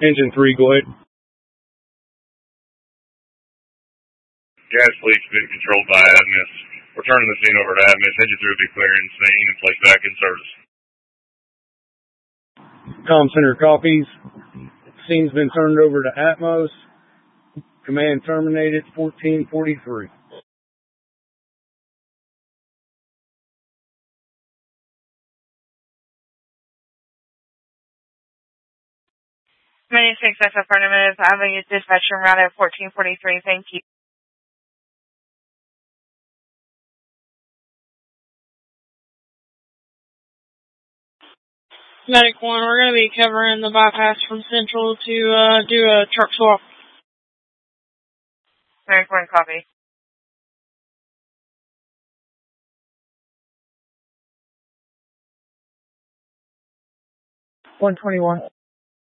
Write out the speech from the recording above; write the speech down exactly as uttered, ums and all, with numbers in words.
Engine three, go ahead. Gas leak's been controlled by Admis. We're turning the scene over to Admis. Engine three will be clearing the scene and placed back in service. Comm center copies. Scene's been turned over to Atmos. Command terminated fourteen forty-three. Many six F affirmative. Having a dispatch room route at fourteen forty-three. Thank you. Medic one, we're going to be covering the bypass from Central to uh, do a truck swap. Medic one, copy. one twenty-one.